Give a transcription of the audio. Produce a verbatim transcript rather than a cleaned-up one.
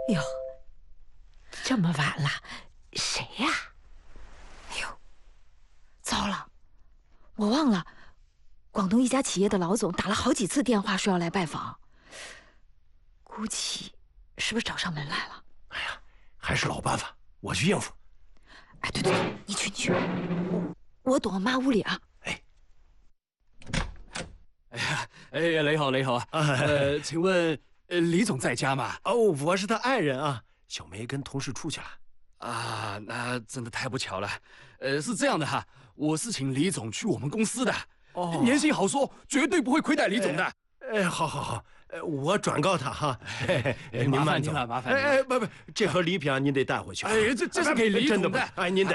哟，这么晚了，谁呀？哎呦，糟了，我忘了，广东一家企业的老总打了好几次电话说要来拜访，估计是不是找上门来了？ 哎呀，还是老办法，我去应付。 哎，对对对，你去你去，我我躲妈屋里啊。 哎， 哎呀，哎，你好你好啊，呃，请问呃李总在家吗？ 哦，我是他爱人啊。小梅跟同事出去了。 啊，那真的太不巧了。呃，是这样的哈，我是请李总去我们公司的， 哦， 年薪好说，绝对不会亏待李总的。 哎，哎好好好，呃，我转告他哈。 哎， 您慢走， 麻烦您了，麻烦您了。 哎哎，不不，这盒礼品啊，您得带回去。 哎，这这是给李总的。 哎，您得。